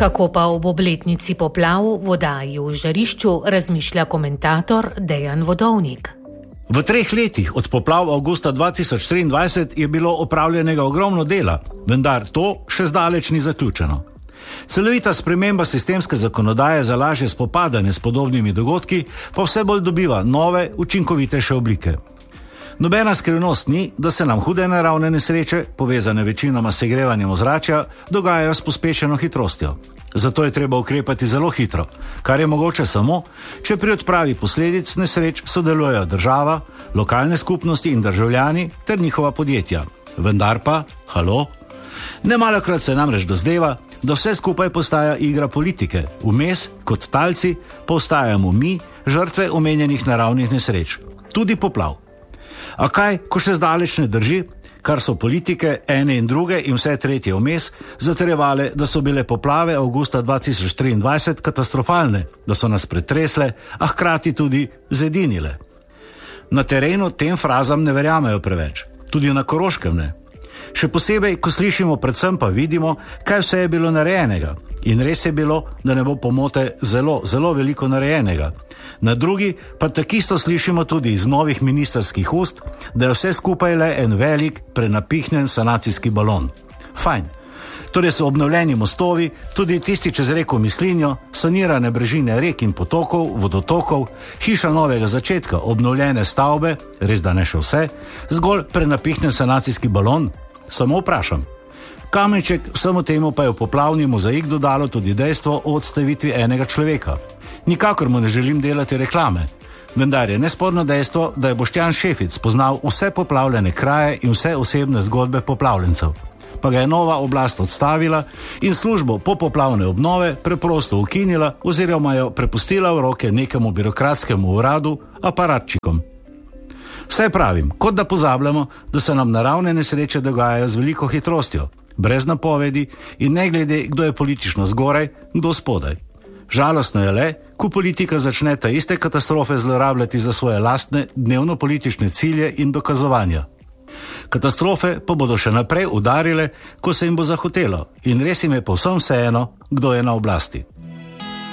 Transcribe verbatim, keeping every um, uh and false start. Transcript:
Kako pa ob obletnici poplav v oddaji V žarišču razmišlja komentator Dejan Vodovnik. V treh letih od poplav avgusta dva tisoč triindvajset je bilo opravljenega ogromno dela, vendar to še zdaleč ni zaključeno. Celovita sprememba sistemske zakonodaje za lažje spopadanje s podobnimi dogodki pa vse bolj dobiva nove, učinkovitejše oblike. Nobena skrivnost ni, da se nam hude naravne nesreče, povezane večinoma s segrevanjem ozračja, dogajajo s pospešeno hitrostjo. Zato je treba ukrepati zelo hitro, kar je mogoče samo, če pri odpravi posledic nesreč sodelujejo država, lokalne skupnosti in državljani ter njihova podjetja. Vendar pa, halo? Nemalokrat se namreč dozdeva, da vse skupaj postaja igra politike, vmes, kot talci, postajamo mi, žrtve omenjenih naravnih nesreč, tudi poplav. A kaj, ko še zdaleč ne drži, kar so politike, ene in druge in vse tretje vmes, zatrjevale, da so bile poplave avgusta dva tisoč triindvajset katastrofalne, da so nas pretresle, a hkrati tudi zedinile. Na terenu tem frazam ne verjamejo preveč, tudi na Koroškem ne. Še posebej, ko slišimo, predvsem pa vidimo, kaj vse je bilo narejenega. In res je bilo, da ne bo pomote, zelo, zelo veliko narejenega. Na drugi pa takisto slišimo tudi iz novih ministrskih ust, da je vse skupaj le en velik, prenapihnjen sanacijski balon. Fajn. Torej so obnovljeni mostovi, tudi tisti čez reko Mislinjo, sanirane brežine rek in potokov, vodotokov, hiša novega začetka, obnovljene stavbe, res da ne še vse, zgolj prenapihnjen sanacijski balon. Samo vprašam. Kamenček vsemu temu pa je v poplavni mozaik dodalo tudi dejstvo o odstavitvi enega človeka. Nikakor mu ne želim delati reklame, vendar je nesporno dejstvo, da je Boštjan Šefic poznal vse poplavljene kraje in vse osebne zgodbe poplavljencev. Pa ga je nova oblast odstavila in službo popoplavne obnove preprosto ukinila oziroma jo prepustila v roke nekemu birokratskemu uradu, aparatčikom. Vse pravim, kot da pozabljamo, da se nam naravne nesreče dogajajo z veliko hitrostjo, brez napovedi in ne glede, kdo je politično zgoraj, kdo spodaj. Žalostno je le, ko politika začne ta iste katastrofe zlorabljati za svoje lastne dnevno-politične cilje in dokazovanja. Katastrofe pa bodo še naprej udarile, ko se jim bo zahotelo in res jim je povsem vseeno, kdo je na oblasti.